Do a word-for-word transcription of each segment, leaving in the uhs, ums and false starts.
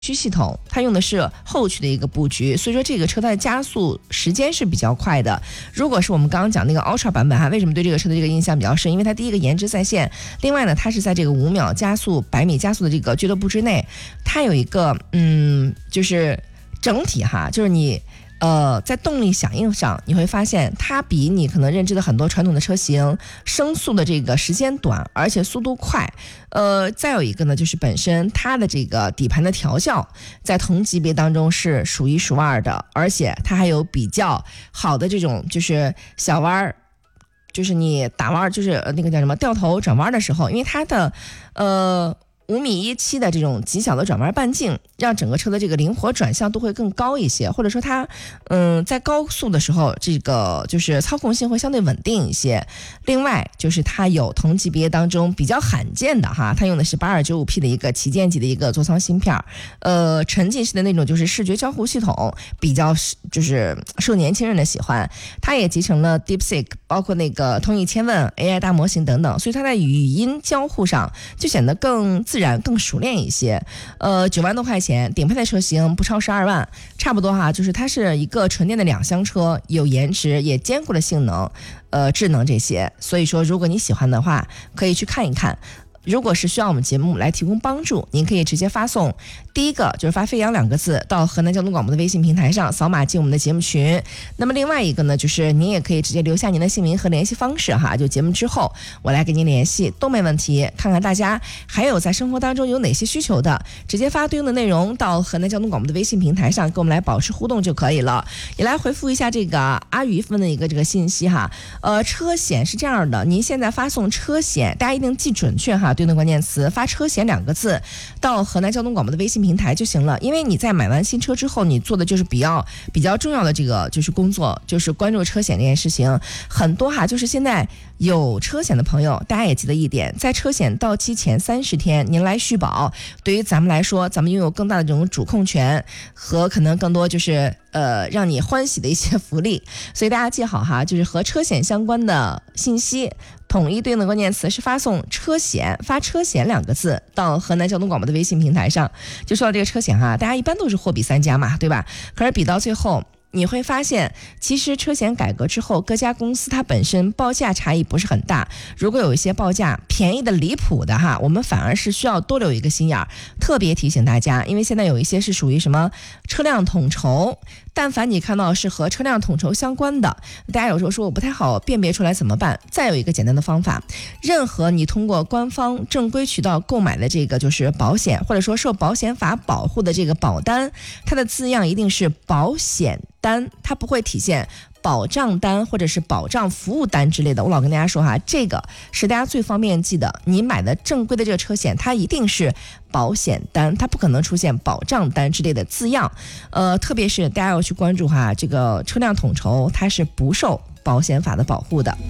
驱系统，它用的是后驱的一个布局，所以说这个车它的加速时间是比较快的。如果是我们刚刚讲那个 Ultra 版本哈，为什么对这个车的这个印象比较深？因为它第一个颜值在线，另外呢，它是在这个五秒加速、百米加速的这个俱乐部之内，它有一个嗯，就是整体哈，就是你。呃，在动力响应上，你会发现它比你可能认知的很多传统的车型升速的这个时间短，而且速度快。呃，再有一个呢，就是本身它的这个底盘的调教，在同级别当中是数一数二的，而且它还有比较好的这种就是小弯儿。就是你打弯，就是那个叫什么掉头转弯的时候，因为它的呃。五米一七的这种极小的转弯半径，让整个车的这个灵活转向度会更高一些，或者说它，嗯，在高速的时候，这个就是操控性会相对稳定一些。另外就是它有同级别当中比较罕见的哈，它用的是八二九五 P 的一个旗舰级的一个座舱芯片，呃，沉浸式的那种就是视觉交互系统，比较就是受年轻人的喜欢。它也集成了 DeepSeek， 包括那个通义千问 A I 大模型等等，所以它在语音交互上就显得更自然、更熟练一些。呃，九万多块钱，顶配的车型不超十二万，差不多哈，就是它是一个纯电的两厢车，有颜值，也兼顾了性能、呃智能这些。所以说，如果你喜欢的话，可以去看一看。如果是需要我们节目来提供帮助，您可以直接发送第一个就是发飞扬两个字到河南交通广播的微信平台上，扫码进我们的节目群。那么另外一个呢，就是您也可以直接留下您的姓名和联系方式哈，就节目之后我来给您联系都没问题。看看大家还有在生活当中有哪些需求的，直接发对应的内容到河南交通广播的微信平台上，跟我们来保持互动就可以了。也来回复一下这个阿宇问的一个这个信息哈，呃，车险是这样的，您现在发送车险，大家一定记准确哈。对应的关键词发车险两个字到河南交通广播的微信平台就行了。因为你在买完新车之后，你做的就是比较比较重要的这个就是工作，就是关注车险这件事情。很多哈，就是现在有车险的朋友，大家也记得一点，在车险到期前三十天您来续保，对于咱们来说，咱们拥有更大的这种主控权和可能更多就是呃让你欢喜的一些福利。所以大家记好哈，就是和车险相关的信息统一对应的关键词是发送车险，发车险两个字到河南交通广播的微信平台上。就说到这个车险哈，大家一般都是货比三家嘛，对吧？可是比到最后你会发现，其实车险改革之后，各家公司它本身报价差异不是很大。如果有一些报价便宜的离谱的哈，我们反而是需要多留一个心眼儿，特别提醒大家，因为现在有一些是属于什么车辆统筹，但凡你看到是和车辆统筹相关的，大家有时候说我不太好辨别出来怎么办？再有一个简单的方法，任何你通过官方正规渠道购买的这个就是保险，或者说受保险法保护的这个保单，它的字样一定是保险单，它不会体现保障单或者是保障服务单之类的。我老跟大家说哈，这个是大家最方便记的。你买的正规的这个车险，它一定是保险单，它不可能出现保障单之类的字样。呃，特别是大家要去关注哈，这个车辆统筹它是不受保险法的保护的。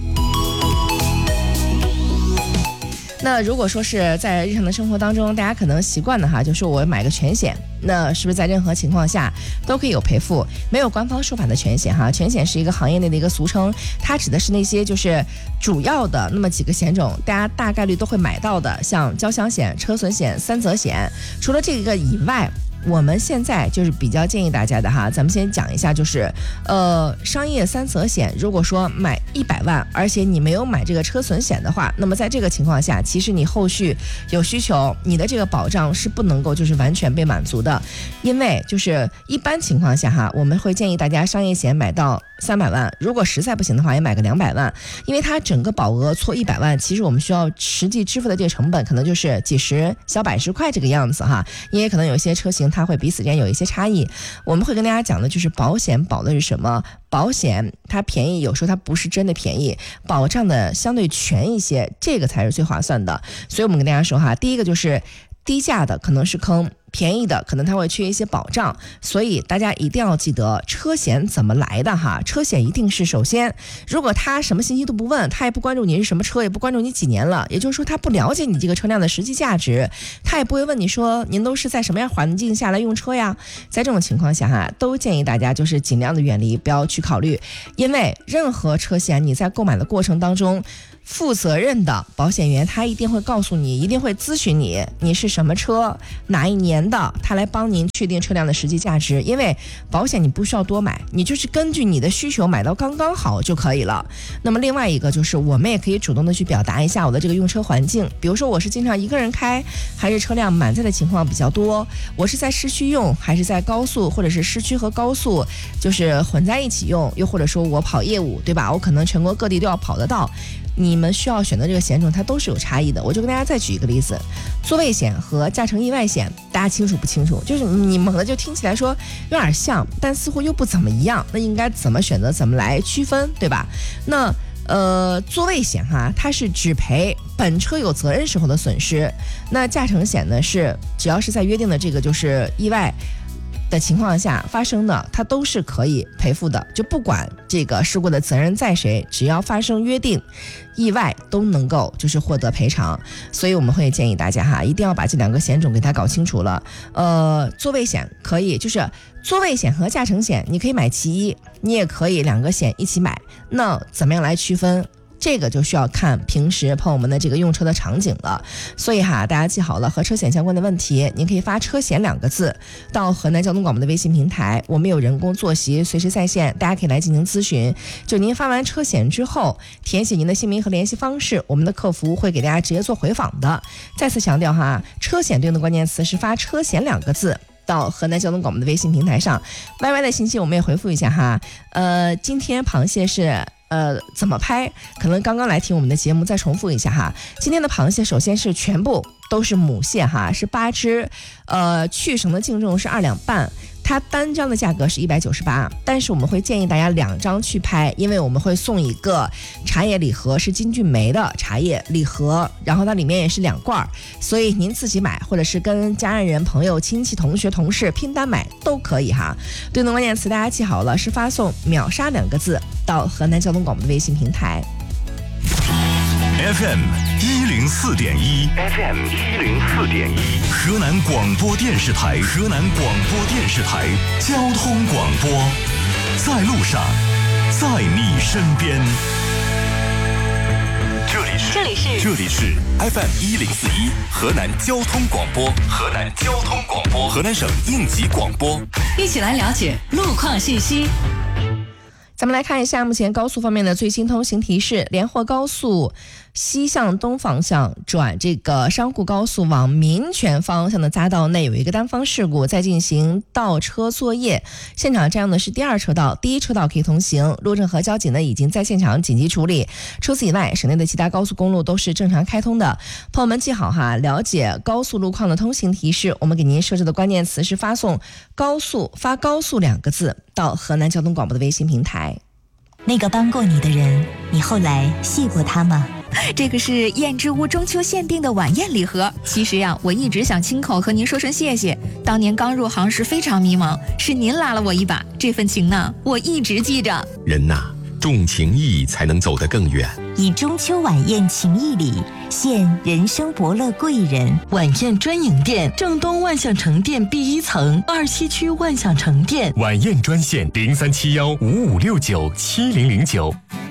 那如果说是在日常的生活当中，大家可能习惯的哈，就是我买个全险，那是不是在任何情况下都可以有赔付？没有官方说法的全险哈，全险是一个行业内的一个俗称，它指的是那些就是主要的那么几个险种，大家大概率都会买到的，像交强险、车损险、三责险。除了这个以外，我们现在就是比较建议大家的哈，咱们先讲一下，就是呃商业三责险，如果说买一百万，而且你没有买这个车损险的话，那么在这个情况下，其实你后续有需求，你的这个保障是不能够就是完全被满足的。因为就是一般情况下哈，我们会建议大家商业险买到三百万，如果实在不行的话，也买个两百万，因为它整个保额错一百万，其实我们需要实际支付的这个成本可能就是几十小百十块这个样子哈，因为可能有一些车型它会彼此之间有一些差异。我们会跟大家讲的就是保险保的是什么，保险它便宜，有时候它不是真的便宜，保障的相对全一些，这个才是最划算的。所以我们跟大家说哈，第一个就是低价的可能是坑，便宜的可能它会缺一些保障，所以大家一定要记得车险怎么来的哈。车险一定是首先，如果他什么信息都不问，他也不关注你是什么车，也不关注你几年了，也就是说他不了解你这个车辆的实际价值，他也不会问你说您都是在什么样环境下来用车呀。在这种情况下哈，都建议大家就是尽量的远离，不要去考虑，因为任何车险你在购买的过程当中负责任的保险员他一定会告诉你，一定会咨询你，你是什么车，哪一年的，他来帮您确定车辆的实际价值。因为保险你不需要多买，你就是根据你的需求买到刚刚好就可以了。那么另外一个就是我们也可以主动的去表达一下我的这个用车环境，比如说我是经常一个人开，还是车辆满载的情况比较多，我是在市区用，还是在高速，或者是市区和高速就是混在一起用，又或者说我跑业务，对吧，我可能全国各地都要跑得到，你们需要选择这个险种它都是有差异的。我就跟大家再举一个例子，座位险和驾乘意外险大家清楚不清楚？就是你猛的就听起来说有点像，但似乎又不怎么一样，那应该怎么选择，怎么来区分，对吧？那呃，座位险哈，它是只赔本车有责任时候的损失，那驾乘险呢是只要是在约定的这个就是意外的情况下发生的，它都是可以赔付的，就不管这个事故的责任在谁，只要发生约定意外都能够就是获得赔偿。所以我们会建议大家哈，一定要把这两个险种给它搞清楚了。呃，座位险可以就是座位险和驾乘险你可以买其一，你也可以两个险一起买，那怎么样来区分？这个就需要看平时朋友们的这个用车的场景了。所以哈，大家记好了，和车险相关的问题您可以发车险两个字到河南交通广播的微信平台，我们有人工坐席随时在线，大家可以来进行咨询。就您发完车险之后填写您的姓名和联系方式，我们的客服会给大家直接做回访的。再次强调哈，车险对应的关键词是发车险两个字到河南交通广播的微信平台上。 Y Y 的信息我们也回复一下哈。呃，今天螃蟹是呃，怎么拍？可能刚刚来听我们的节目，再重复一下哈。今天的螃蟹首先是全部都是母蟹哈，是八只，呃，去绳的净重是二两半，它单张的价格是一百九十八，但是我们会建议大家两张去拍，因为我们会送一个茶叶礼盒，是金骏眉的茶叶礼盒，然后它里面也是两罐，所以您自己买或者是跟家人、朋友、亲戚、同学、同事拼单买都可以哈。对应的关键词大家记好了，是发送秒杀两个字到河南交通广播的微信平台。 F M 一零四点一 ，F M 一零四点一，河南广播电视台，河南广播电视台交通广播，在路上，在你身边。这里是这里是这里是 F M 一零四一，河南交通广播，河南交通广播，河南省应急广播， 一起来了解路况信息。 咱们来看一下目前高速方面的最新通行提示。连霍高速西向东方向转这个商户高速往民权方向的匝道内有一个单方事故，在进行倒车作业，现场占用的是第二车道，第一车道可以通行，路政和交警呢已经在现场紧急处理。除此以外，省内的其他高速公路都是正常开通的。朋友们记好哈，了解高速路况的通行提示，我们给您设置的关键词是发送高速，发高速两个字到河南交通广播的微信平台。 那个帮过你的人，你后来谢过他吗？ 这个是燕之屋中秋限定的晚宴礼盒。其实呀，我一直想亲口和您说声谢谢。当年刚入行时非常迷茫，是您拉了我一把，这份情呢，我一直记着。 人呐，重情义才能走得更远。 以中秋晚宴情谊礼，献人生伯乐贵人。 晚宴专营店，正东万象城店 B 一层，二西区万象城店。 晚宴专线零三七幺五五六九七零零九。